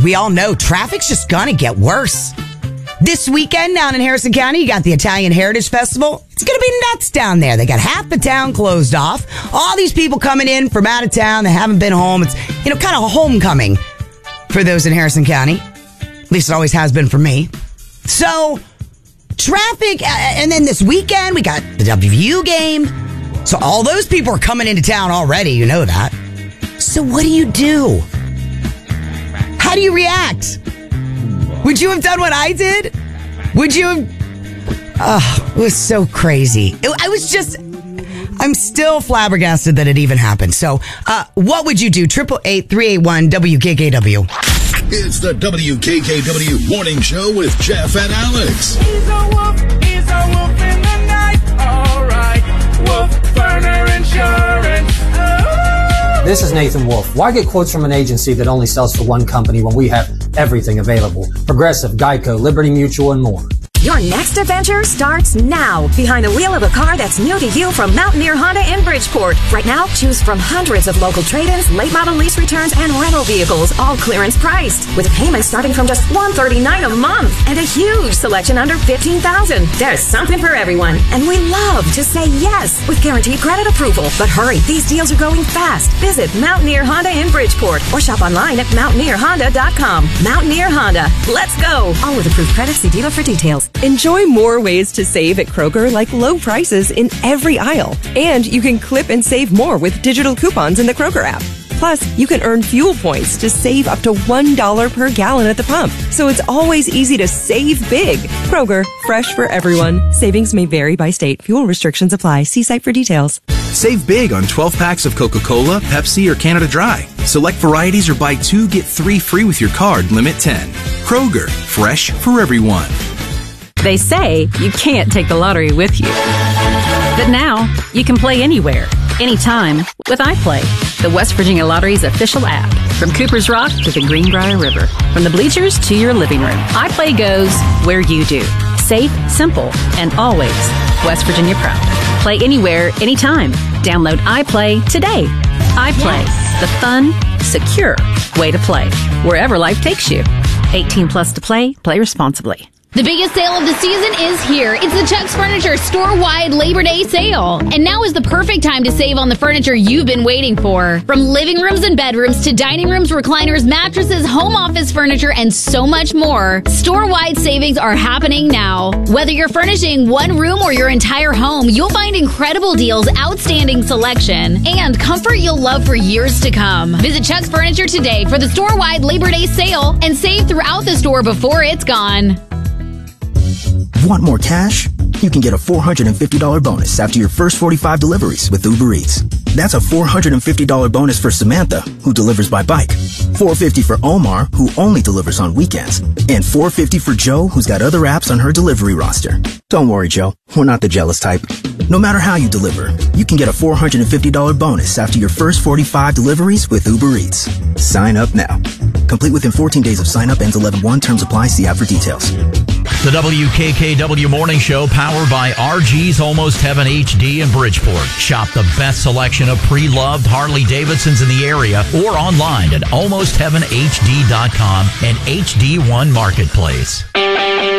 we all know, traffic's just gonna get worse. This weekend down in Harrison County, you got the Italian Heritage Festival. It's going to be nuts down there. They got half the town closed off. All these people coming in from out of town. They haven't been home. It's, kind of a homecoming for those in Harrison County. At least it always has been for me. So, traffic. And then this weekend, we got the WVU game. So, all those people are coming into town already. You know that. So, what do you do? How do you react? Would you have done what I did? Would you have... Oh, it was so crazy. I'm still flabbergasted that it even happened. So, what would you do? 888-381-WKKW. It's the WKKW Morning Show with Jeff and Alex. He's a wolf in the night. All right, Wolf Burner Insurance. Oh. This is Nathan Wolf. Why get quotes from an agency that only sells for one company when we have everything available? Progressive, Geico, Liberty Mutual, and more. Your next adventure starts now. Behind the wheel of a car that's new to you from Mountaineer Honda in Bridgeport. Right now, choose from hundreds of local trade-ins, late model lease returns, and rental vehicles, all clearance priced. With payments starting from just $139 a month and a huge selection under $15,000. There's something for everyone. And we love to say yes with guaranteed credit approval. But hurry, these deals are going fast. Visit Mountaineer Honda in Bridgeport or shop online at mountaineerhonda.com. Mountaineer Honda. Let's go. All with approved credit. See dealer for details. Enjoy more ways to save at Kroger, like low prices in every aisle. And you can clip and save more with digital coupons in the Kroger app. Plus, you can earn fuel points to save up to $1 per gallon at the pump. So it's always easy to save big. Kroger, fresh for everyone. Savings may vary by state. Fuel restrictions apply. See site for details. Save big on 12 packs of Coca-Cola, Pepsi, or Canada Dry. Select varieties or buy 2, get 3 free with your card. Limit 10. Kroger, fresh for everyone. They say you can't take the lottery with you. But now, you can play anywhere, anytime with iPlay, the West Virginia Lottery's official app. From Cooper's Rock to the Greenbrier River, from the bleachers to your living room, iPlay goes where you do. Safe, simple, and always West Virginia proud. Play anywhere, anytime. Download iPlay today. iPlay, the fun, secure way to play, wherever life takes you. 18 plus to play. Play responsibly. The biggest sale of the season is here. It's the Chuck's Furniture store-wide Labor Day sale. And now is the perfect time to save on the furniture you've been waiting for. From living rooms and bedrooms to dining rooms, recliners, mattresses, home office furniture, and so much more. Store-wide savings are happening now. Whether you're furnishing one room or your entire home, you'll find incredible deals, outstanding selection, and comfort you'll love for years to come. Visit Chuck's Furniture today for the store-wide Labor Day sale and save throughout the store before it's gone. Want more cash? You can get a $450 bonus after your first 45 deliveries with Uber Eats. That's a $450 bonus for Samantha, who delivers by bike, $450 for Omar, who only delivers on weekends, and $450 for Joe, who's got other apps on her delivery roster. Don't worry, Joe. We're not the jealous type. No matter how you deliver, you can get a $450 bonus after your first 45 deliveries with Uber Eats. Sign up now. Complete within 14 days of sign up. Ends 11/1. Terms apply. See app for details. The WKKW Morning Show, powered by RG's Almost Heaven HD in Bridgeport. Shop the best selection of pre-loved Harley-Davidsons in the area or online at almostheavenhd.com and HD1 Marketplace.